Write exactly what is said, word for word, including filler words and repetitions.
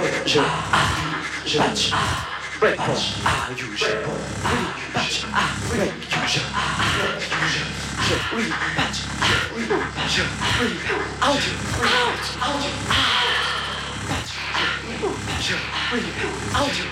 je, je, break, ah, you, je, patch, break, you, je, je, je, oui, patch, oui, je, oui, out, out, out, patch, je, oui, out.